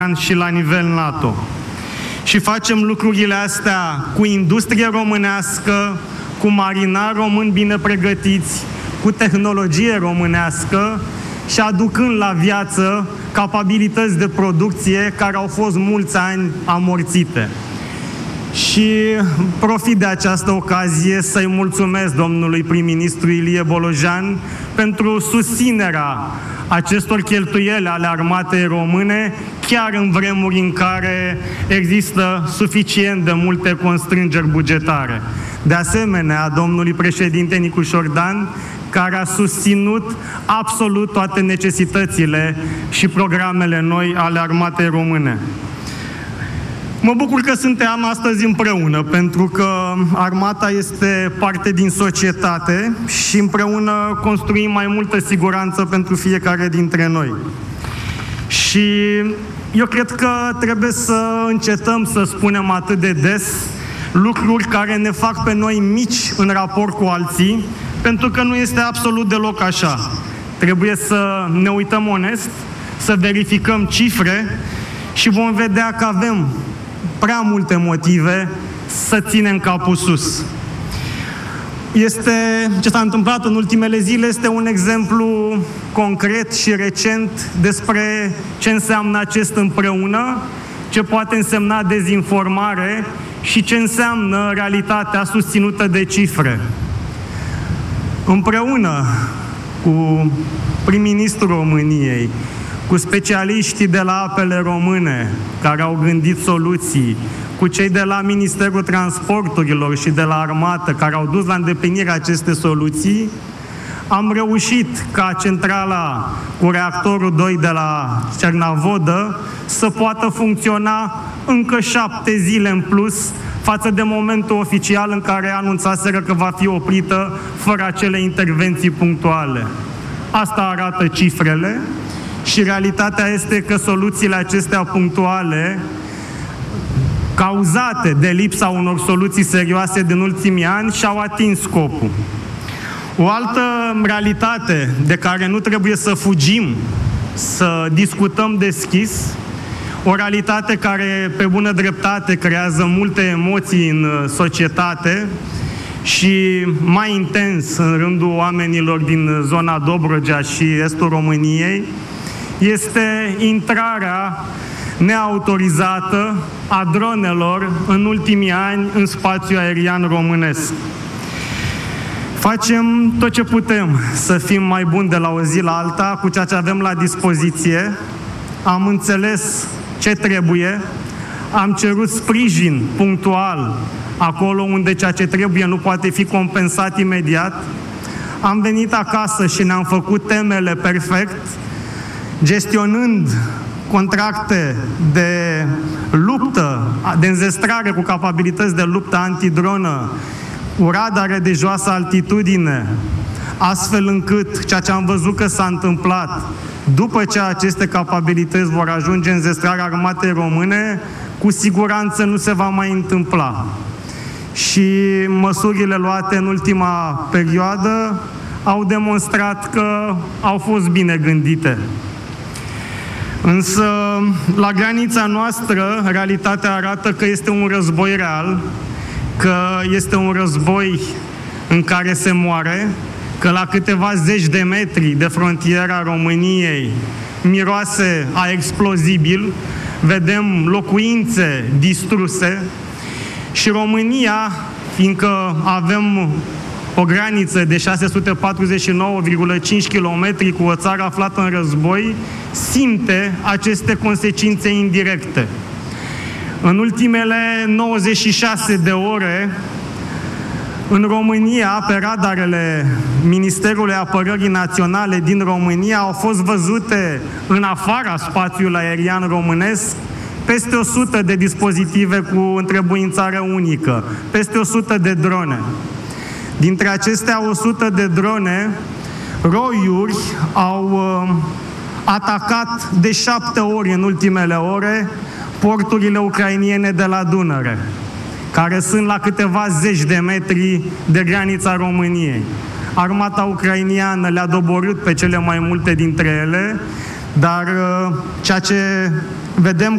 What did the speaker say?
și la nivel NATO. Și facem lucrurile astea cu industrie românească, cu marinari români bine pregătiți, cu tehnologie românească și aducând la viață capabilități de producție care au fost mulți ani amorțite. Și profit de această ocazie să-i mulțumesc domnului prim-ministru Ilie Bolojan pentru susținerea acestor cheltuieli ale armatei române, chiar în vremuri în care există suficient de multe constrângeri bugetare. De asemenea, domnului președinte Nicu Șordan, care a susținut absolut toate necesitățile și programele noi ale armatei române. Mă bucur că suntem astăzi împreună, pentru că armata este parte din societate și împreună construim mai multă siguranță pentru fiecare dintre noi. Și eu cred că trebuie să încetăm să spunem atât de des lucruri care ne fac pe noi mici în raport cu alții, pentru că nu este absolut deloc așa. Trebuie să ne uităm onest, să verificăm cifre și vom vedea că avem prea multe motive să ținem capul sus. Ce s-a întâmplat în ultimele zile este un exemplu concret și recent despre ce înseamnă acest împreună, ce poate însemna dezinformare și ce înseamnă realitatea susținută de cifre. Împreună cu prim-ministrul României, cu specialiștii de la Apele Române, care au gândit soluții, cu cei de la Ministerul Transporturilor și de la Armată, care au dus la îndeplinirea aceste soluții, am reușit ca centrala cu reactorul 2 de la Cernavodă să poată funcționa încă 7 zile în plus față de momentul oficial în care anunțaseră că va fi oprită fără acele intervenții punctuale. Asta arată cifrele. Și realitatea este că soluțiile acestea punctuale, cauzate de lipsa unor soluții serioase din ultimii ani, și-au atins scopul. O altă realitate de care nu trebuie să fugim, să discutăm deschis, o realitate care, pe bună dreptate, creează multe emoții în societate și mai intens în rândul oamenilor din zona Dobrogea și estul României, este intrarea neautorizată a dronelor în ultimii ani în spațiul aerian românesc. Facem tot ce putem să fim mai buni de la o zi la alta cu ceea ce avem la dispoziție. Am înțeles ce trebuie, am cerut sprijin punctual acolo unde ceea ce trebuie nu poate fi compensat imediat. Am venit acasă și ne-am făcut temele perfect, gestionând contracte de luptă, de înzestrare cu capabilități de luptă antidronă, cu radare de joasă altitudine, astfel încât ceea ce am văzut că s-a întâmplat, după ce aceste capabilități vor ajunge în înzestrarea armatei române, cu siguranță nu se va mai întâmpla. Și măsurile luate în ultima perioadă au demonstrat că au fost bine gândite. Însă, la granița noastră, realitatea arată că este un război real, că este un război în care se moare, că la câteva zeci de metri de frontiera României miroase a explozibil, vedem locuințe distruse și România, fiindcă avem o graniță de 649,5 km cu o țară aflată în război, simte aceste consecințe indirecte. În ultimele 96 de ore, în România, pe radarele Ministerului Apărării Naționale din România, au fost văzute în afara spațiului aerian românesc peste 100 de dispozitive cu întrebuințare unică, peste 100 de drone. Dintre acestea 100 de drone, roiuri au atacat de 7 ori în ultimele ore porturile ucrainiene de la Dunăre, care sunt la câteva zeci de metri de granița României. Armata ucrainiană le-a doborât pe cele mai multe dintre ele, dar ceea ce vedem